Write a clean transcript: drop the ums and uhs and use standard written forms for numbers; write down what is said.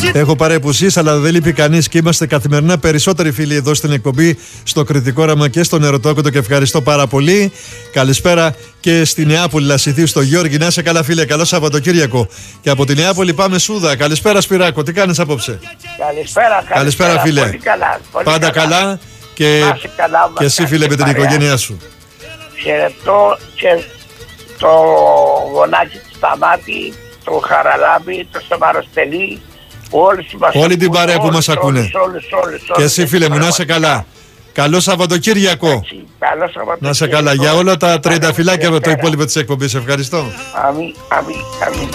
Έχω πάρει απουσίες, αλλά δεν λείπει κανείς και είμαστε καθημερινά περισσότεροι φίλοι εδώ στην εκπομπή, στο Κρητικό Όραμα και στον Ερωτόκοτο και ευχαριστώ πάρα πολύ. Καλησπέρα και στη Νεάπολη, Λασιθίου, στο Γιώργη. Να είσαι καλά, φίλε. Καλό Σαββατοκύριακο. Και από τη Νεάπολη πάμε Σούδα. Καλησπέρα, Σπυράκο. Τι κάνεις απόψε? Καλησπέρα, φίλε. Πολύ καλά, πάντα καλά και εσύ, φίλε, με την οικογένειά σου. Χαιρετώ και το γονάκι του Σταμάτη, το Χαραλάμπη, το Σταμαροστελή, όλη την παρέα που μας ακούνε. Και εσύ, φίλε μου, να είσαι καλά. Καλό Σαββατοκύριακο. Να είσαι καλά. Για όλα τα τριανταφυλάκια με το υπόλοιπο της εκπομπής. Ευχαριστώ. Αμήν.